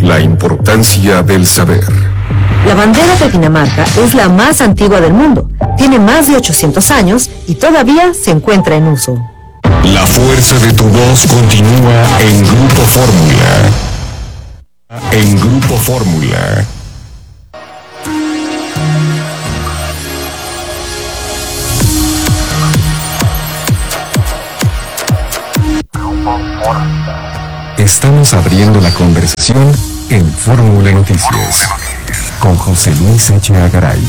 La importancia del saber. La bandera de Dinamarca es la más antigua del mundo. Tiene más de 800 años y todavía se encuentra en uso. La fuerza de tu voz continúa en Grupo Fórmula. En Grupo Fórmula. Estamos abriendo la conversación en Fórmula Noticias con José Luis Echeverría Garay.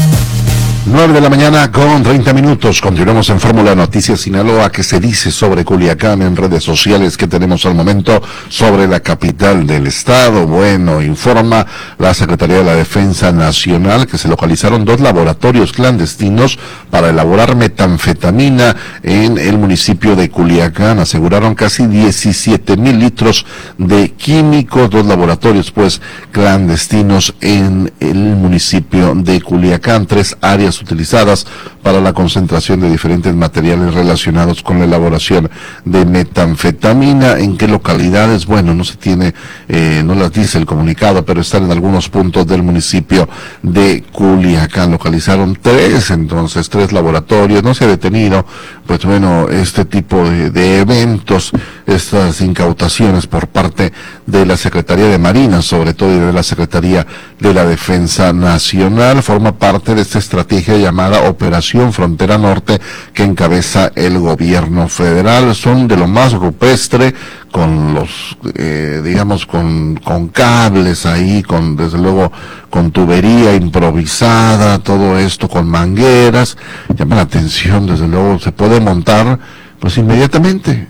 9 de la mañana con 30 minutos. Continuamos en Fórmula Noticias Sinaloa. ¿Qué se dice sobre Culiacán en redes sociales que tenemos al momento sobre la capital del estado? Bueno, informa la Secretaría de la Defensa Nacional que se localizaron 2 laboratorios clandestinos para elaborar metanfetamina en el municipio de Culiacán. Aseguraron casi 17,000 litros de químicos, 2 laboratorios pues clandestinos en el municipio de Culiacán, 3 áreas utilizadas para la concentración de diferentes materiales relacionados con la elaboración de metanfetamina. ¿En qué localidades? Bueno, no se tiene, no las dice el comunicado, pero están en algunos puntos del municipio de Culiacán. Localizaron 3 laboratorios. No se ha detenido, pues bueno, este tipo de eventos, estas incautaciones por parte de la Secretaría de Marina, sobre todo, y de la Secretaría de la Defensa Nacional. Forma parte de esta estrategia llamada Operación Frontera Norte que encabeza el gobierno federal. Son de lo más rupestre, con los, digamos, con cables ahí, desde luego, con tubería improvisada, todo esto con mangueras. Llama la atención, desde luego, se puede montar, pues inmediatamente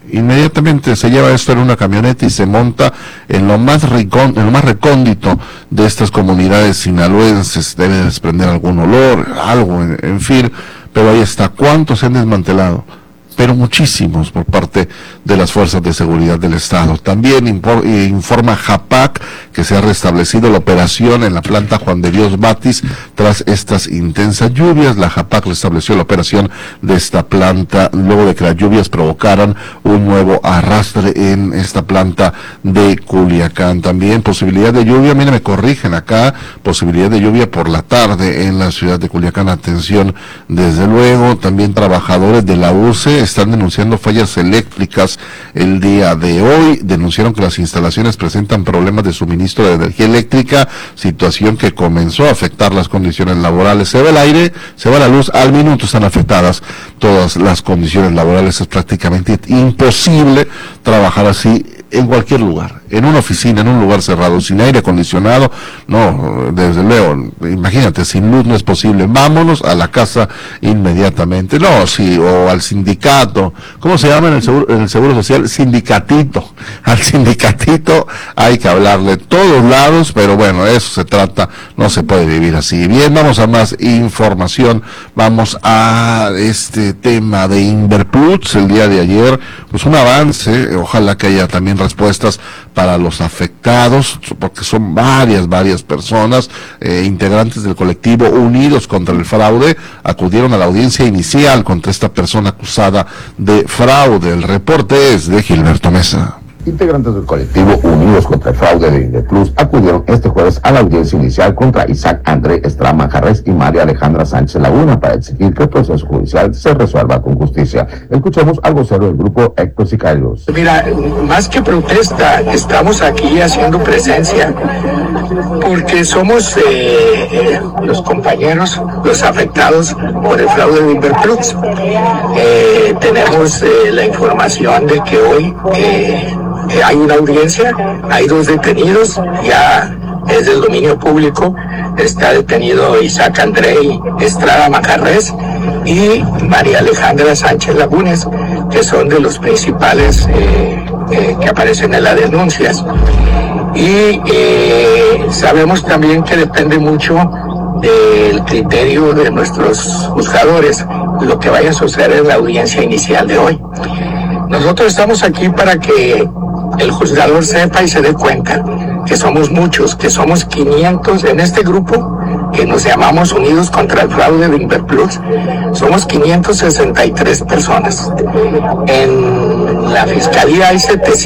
se lleva esto en una camioneta y se monta en lo más recóndito de estas comunidades sinaloenses. Debe desprender algún olor, algo, en fin, pero ahí está. ¿Cuántos se han desmantelado? Pero muchísimos por parte de las fuerzas de seguridad del estado. También informa JAPAC que se ha restablecido la operación en la planta Juan de Dios Batis tras estas intensas lluvias. La JAPAC restableció la operación de esta planta luego de que las lluvias provocaran un nuevo arrastre en esta planta de Culiacán. También posibilidad de lluvia, mira, me corrigen acá, posibilidad de lluvia por la tarde en la ciudad de Culiacán. Atención, desde luego. También trabajadores de la UCE están denunciando fallas eléctricas el día de hoy. Denunciaron que las instalaciones presentan problemas de suministro de energía eléctrica, situación que comenzó a afectar las condiciones laborales. Se va el aire, se va la luz, al minuto están afectadas todas las condiciones laborales. Es prácticamente imposible trabajar así en cualquier lugar, en una oficina, en un lugar cerrado, sin aire acondicionado. No, desde luego, imagínate, sin luz no es posible. Vámonos a la casa inmediatamente. No, sí, o al sindicato. ¿Cómo se llama en el seguro social? Sindicatito. Al sindicatito hay que hablarle todos lados, pero bueno, eso se trata, no se puede vivir así. Bien, vamos a más información. Vamos a este tema de Inverplus. El día de ayer, pues un avance, ojalá que haya también respuestas para los afectados, porque son varias personas, integrantes del colectivo Unidos contra el Fraude, acudieron a la audiencia inicial contra esta persona acusada de fraude. El reporte es de Gilberto Mesa. Integrantes del colectivo Unidos contra el Fraude de Inverplus acudieron este jueves a la audiencia inicial contra Isaac André Estrada Manjarres y María Alejandra Sánchez Laguna para exigir que el proceso judicial se resuelva con justicia. Escuchemos al vocero del grupo, Héctor Sicarios. Mira, más que protesta, estamos aquí haciendo presencia porque somos los compañeros, los afectados por el fraude de Inverplus. Tenemos la información de que hoy hay una audiencia, hay 2 detenidos, ya es del dominio público. Está detenido Isaac André Estrada Manjarres y María Alejandra Sánchez Lagunes, que son de los principales que aparecen en las denuncias. Y sabemos también que depende mucho del criterio de nuestros juzgadores lo que vaya a suceder en la audiencia inicial de hoy. Nosotros estamos aquí para que el juzgador sepa y se dé cuenta que somos muchos, que somos 500 en este grupo que nos llamamos Unidos contra el Fraude de Inverplus. Somos 563 personas. En la Fiscalía hay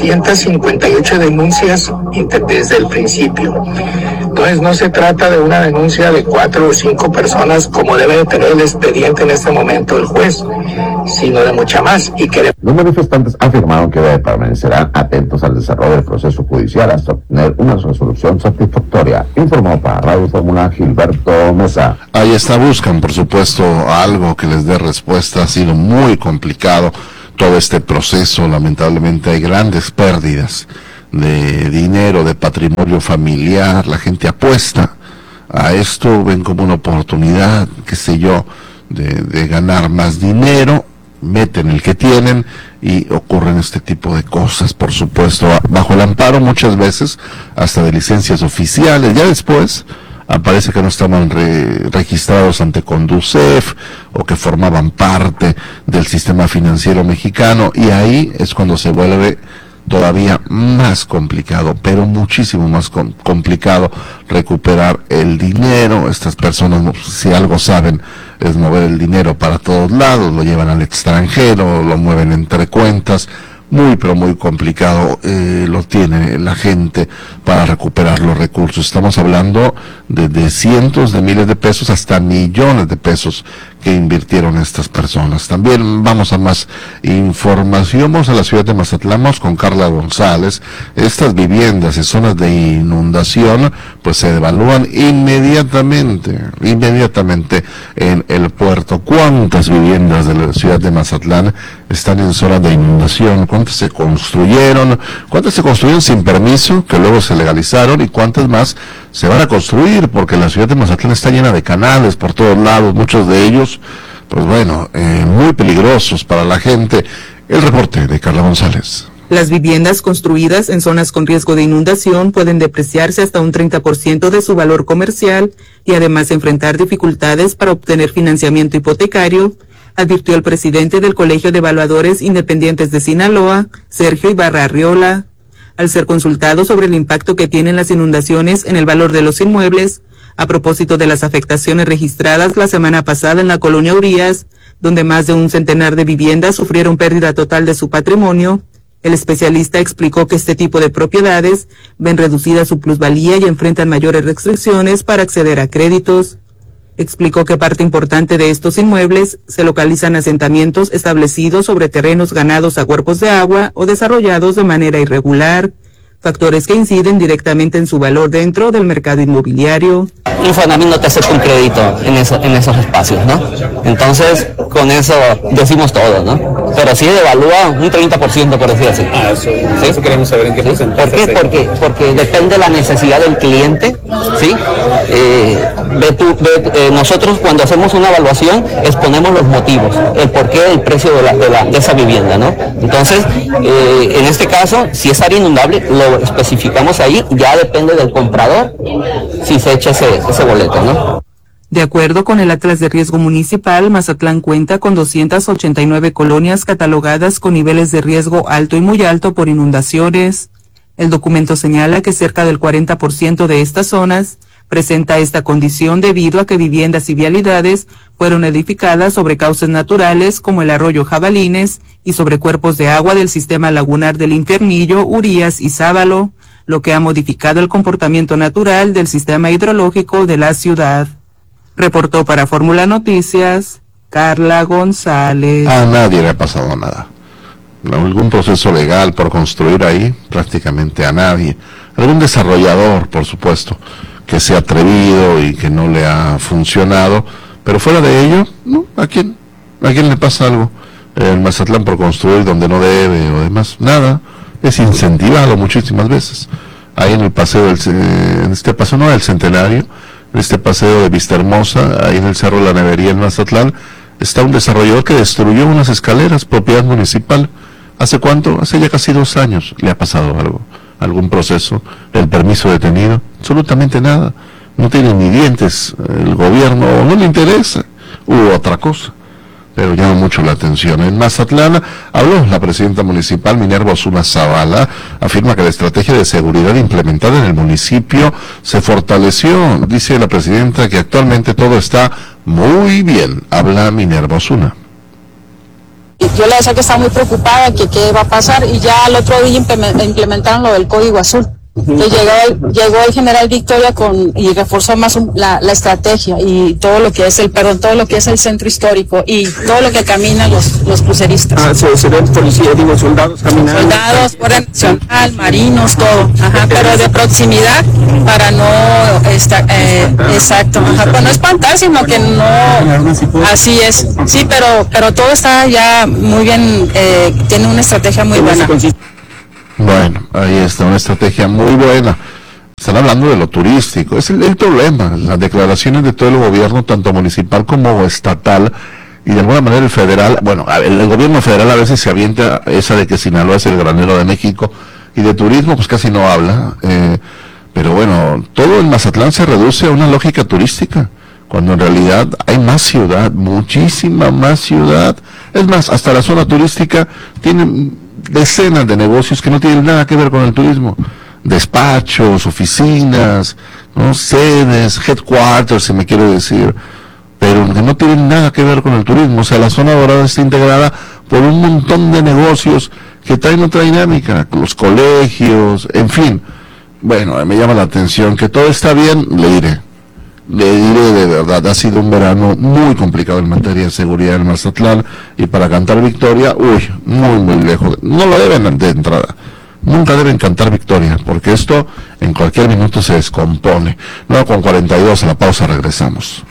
758 denuncias desde el principio. Entonces no se trata de una denuncia de 4 o 5 personas como debe de tener el expediente en este momento el juez, sino de mucha más. Los manifestantes afirmaron que permanecerán atentos al desarrollo del proceso judicial hasta obtener una resolución satisfactoria. Informó para Radio Fórmula Gilberto Mesa. Ahí está, buscan por supuesto algo que les dé respuesta. Ha sido muy complicado todo este proceso, lamentablemente hay grandes pérdidas de dinero, de patrimonio familiar, la gente apuesta a esto, ven como una oportunidad, qué sé yo, de ganar más dinero, meten el que tienen y ocurren este tipo de cosas, por supuesto, bajo el amparo muchas veces hasta de licencias oficiales. Ya después aparece que no estaban registrados ante Conducef o que formaban parte del sistema financiero mexicano, y ahí es cuando se vuelve todavía más complicado, pero muchísimo más complicado recuperar el dinero. Estas personas, si algo saben, es mover el dinero para todos lados, lo llevan al extranjero, lo mueven entre cuentas. Muy, pero muy complicado lo tiene la gente para recuperar los recursos. Estamos hablando de cientos de miles de pesos hasta millones de pesos que invirtieron estas personas. También vamos a más información. Vamos a la ciudad de Mazatlán, vamos con Carla González. Estas viviendas en zonas de inundación pues se devalúan inmediatamente en el puerto. ¿Cuántas viviendas de la ciudad de Mazatlán están en zonas de inundación? ¿Cuántas se construyeron? ¿Cuántas se construyeron sin permiso, que luego se legalizaron? ¿Y cuántas más se van a construir? Porque la ciudad de Mazatlán está llena de canales por todos lados, muchos de ellos, pues bueno, muy peligrosos para la gente. El reporte de Carla González. Las viviendas construidas en zonas con riesgo de inundación pueden depreciarse hasta un 30% de su valor comercial y además enfrentar dificultades para obtener financiamiento hipotecario, advirtió el presidente del Colegio de Evaluadores Independientes de Sinaloa, Sergio Ibarra Arriola. Al ser consultado sobre el impacto que tienen las inundaciones en el valor de los inmuebles, a propósito de las afectaciones registradas la semana pasada en la colonia Urias, donde más de un centenar de viviendas sufrieron pérdida total de su patrimonio, el especialista explicó que este tipo de propiedades ven reducida su plusvalía y enfrentan mayores restricciones para acceder a créditos. Explicó que parte importante de estos inmuebles se localizan asentamientos establecidos sobre terrenos ganados a cuerpos de agua o desarrollados de manera irregular, factores que inciden directamente en su valor dentro del mercado inmobiliario. Infonavit no te acepta un crédito en esos espacios, ¿no? Entonces, con eso decimos todo, ¿no? Pero sí devalúa un 30%, por decir así. ¿Sí? Eso queremos saber en qué porcentaje. ¿Por qué? Porque depende de la necesidad del cliente, ¿sí? Nosotros cuando hacemos una evaluación exponemos los motivos, el porqué del precio de esa vivienda, ¿no? Entonces, en este caso, si es área inundable, lo especificamos ahí, ya depende del comprador si se echa ese boleto, ¿no? De acuerdo con el Atlas de Riesgo Municipal, Mazatlán cuenta con 289 colonias catalogadas con niveles de riesgo alto y muy alto por inundaciones. El documento señala que cerca del 40% de estas zonas presenta esta condición debido a que viviendas y vialidades fueron edificadas sobre cauces naturales como el arroyo Jabalines y sobre cuerpos de agua del sistema lagunar del Infiernillo, Urias y Sábalo, lo que ha modificado el comportamiento natural del sistema hidrológico de la ciudad. Reportó para Fórmula Noticias, Carla González. A nadie le ha pasado nada. ¿Algún proceso legal por construir ahí? Prácticamente a nadie. Algún desarrollador, por supuesto, que se ha atrevido y que no le ha funcionado, pero fuera de ello, ¿no? ¿A quién le pasa algo? En Mazatlán por construir donde no debe o demás, nada. Es incentivado muchísimas veces. Ahí en el paseo, en este paseo no del Centenario, en este paseo de Vista Hermosa, ahí en el Cerro de la Nevería en Mazatlán, está un desarrollador que destruyó unas escaleras, propiedad municipal. ¿Hace cuánto? Hace ya casi 2 años. ¿Le ha pasado algo? ¿Algún proceso? ¿El permiso detenido? Absolutamente nada. No tiene ni dientes el gobierno, no le interesa, u otra cosa. Pero llama mucho la atención. En Mazatlán habló la presidenta municipal, Minerva Osuna Zavala, afirma que la estrategia de seguridad implementada en el municipio se fortaleció. Dice la presidenta que actualmente todo está muy bien. Habla Minerva Osuna. Yo le decía que estaba muy preocupada, que qué va a pasar, y ya al otro día implementaron lo del código azul. Entonces llegó el general Victoria y reforzó más la estrategia y todo lo que es todo lo que es el centro histórico y todo lo que caminan los cruceristas. Se ven policías, soldados caminando. Soldados, Guardia Nacional, marinos, todo. Ajá, pero de proximidad para no exacto, para no espantar, sino que no. Así es. Sí, pero todo está ya muy bien, tiene una estrategia muy buena. Bueno, ahí está, una estrategia muy buena. Están hablando de lo turístico, es el problema, las declaraciones de todo el gobierno, tanto municipal como estatal, y de alguna manera el federal. Bueno, el gobierno federal a veces se avienta esa de que Sinaloa es el granero de México, y de turismo pues casi no habla, pero bueno, todo en Mazatlán se reduce a una lógica turística, cuando en realidad hay más ciudad, muchísima más ciudad. Es más, hasta la zona turística tiene decenas de negocios que no tienen nada que ver con el turismo, despachos, oficinas, ¿no? Sedes, headquarters, si me quiero decir, pero que no tienen nada que ver con el turismo. O sea, la zona dorada está integrada por un montón de negocios que traen otra dinámica, los colegios, en fin. Bueno, me llama la atención que todo está bien, le diré de verdad, ha sido un verano muy complicado en materia de seguridad en Mazatlán, y para cantar victoria, muy lejos, no lo deben de entrada, nunca deben cantar victoria, porque esto en cualquier minuto se descompone. 9:42, a la pausa regresamos.